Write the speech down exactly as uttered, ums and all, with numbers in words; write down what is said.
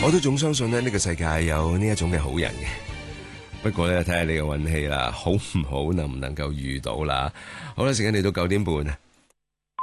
我都總相信咧呢個世界有呢一種嘅好人嘅。不過咧睇下你嘅運氣啦，好唔好，能唔能夠遇到啦？好啦，時間嚟到九點半。